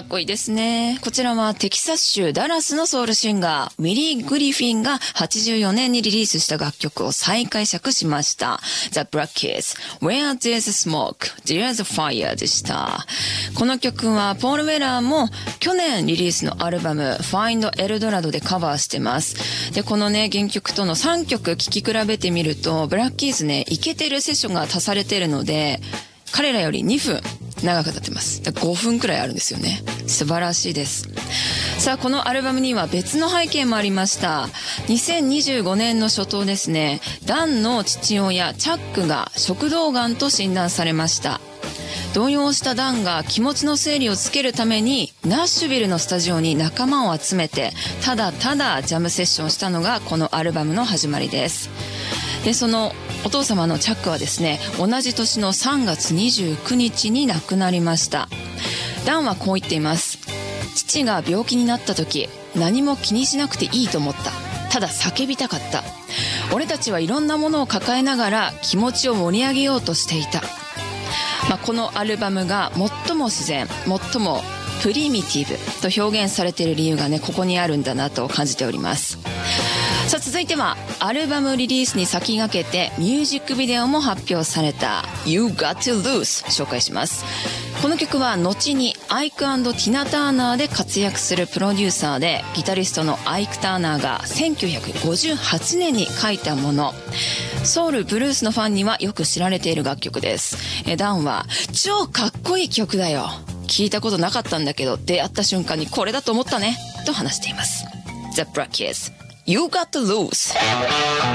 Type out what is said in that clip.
っこいいですね。こちらはテキサス州ダラスのソウルシンガー、ウィリー・グリフィンが84年にリリースした楽曲を再解釈しました。The Black Keys, Where There's Smoke, There's Fire でした。この曲はポール・ウェラーも去年リリースのアルバム Find Eldorado でカバーしてます。で、このね、原曲との3曲聴き比べてみると、ブラックキーズね、イケてるセッションが足されてるので、彼らより2分長く経ってます。5分くらいあるんですよね。素晴らしいです。さあ、このアルバムには別の背景もありました。2025年の初頭ですね、ダンの父親チャックが食道がんと診断されました。動揺したダンが気持ちの整理をつけるためにナッシュビルのスタジオに仲間を集めてただただジャムセッションしたのがこのアルバムの始まりです。で、そのお父様のチャックはですね、同じ年の3月29日に亡くなりました。ダンはこう言っています。父が病気になった時、何も気にしなくていいと思った。ただ叫びたかった。俺たちはいろんなものを抱えながら気持ちを盛り上げようとしていた。このアルバムが最も自然、最もプリミティブと表現されている理由がね、ここにあるんだなと感じております。さあ、続いてはアルバムリリースに先駆けてミュージックビデオも発表された You Got to Lose 紹介します。この曲は後にアイク&ティナ・ターナーで活躍するプロデューサーでギタリストのアイク・ターナーが1958年に書いたもの。ソウルブルースのファンにはよく知られている楽曲です。ダンは超かっこいい曲だよ、聞いたことなかったんだけど出会った瞬間にこれだと思ったねと話しています。 The Black Keys, You Got to Lose.